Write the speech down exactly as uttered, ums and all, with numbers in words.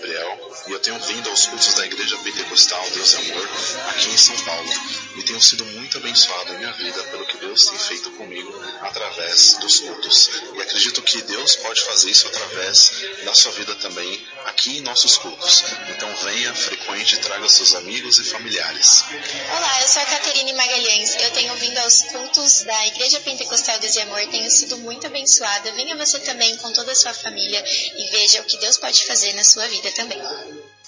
Gabriel e eu tenho vindo aos cultos da Igreja Pentecostal Deus é Amor aqui em São Paulo e tenho sido muito abençoado em minha vida pelo que Deus tem feito comigo através dos cultos. E acredito que Deus pode fazer isso através da sua vida também aqui em nossos cultos. Então venha, frequente, traga seus amigos e familiares. Olá, eu sou a Caterine Magalhães. Eu tenho vindo aos cultos da Igreja Pentecostal Deus é Amor, tenho sido muito abençoada. Venha você também com toda a sua família e veja o que Deus pode fazer na sua vida também.